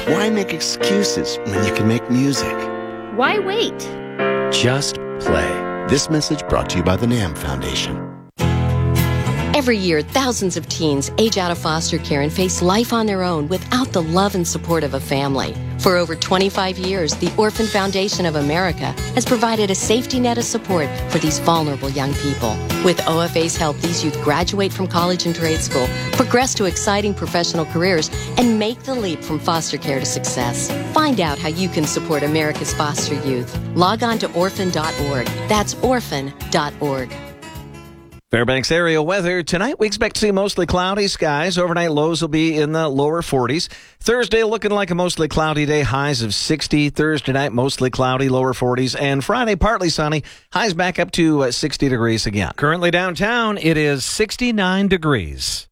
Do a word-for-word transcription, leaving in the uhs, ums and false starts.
Why make excuses when you can make music? Why wait? Just play. This message brought to you by the NAMM Foundation. Every year, thousands of teens age out of foster care and face life on their own without the love and support of a family. For over twenty-five years, the Orphan Foundation of America has provided a safety net of support for these vulnerable young people. With O F A's help, these youth graduate from college and trade school, progress to exciting professional careers, and make the leap from foster care to success. Find out how you can support America's foster youth. Log on to orphan dot org. That's orphan dot org. Fairbanks area weather. Tonight we expect to see mostly cloudy skies. Overnight lows will be in the lower forties. Thursday looking like a mostly cloudy day, highs of sixty. Thursday night mostly cloudy, lower forties. And Friday partly sunny, highs back up to uh, sixty degrees again. Currently downtown, it is sixty-nine degrees.